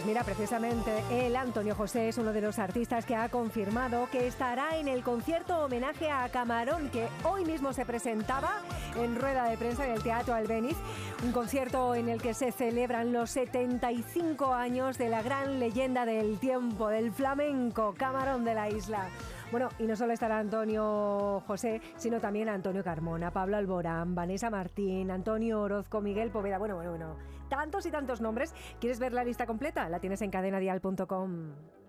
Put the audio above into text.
Pues mira, precisamente él, Antonio José, es uno de los artistas que ha confirmado que estará en el concierto homenaje a Camarón, que hoy mismo se presentaba en rueda de prensa en el Teatro Albéniz. Un concierto en el que se celebran los 75 años de la gran leyenda del tiempo, del flamenco, Camarón de la Isla. Bueno, y no solo estará Antonio José, sino también Antonio Carmona, Pablo Alborán, Vanessa Martín, Antonio Orozco, Miguel Poveda. Bueno. Tantos y tantos nombres. ¿Quieres ver la lista completa? La tienes en cadenadial.com.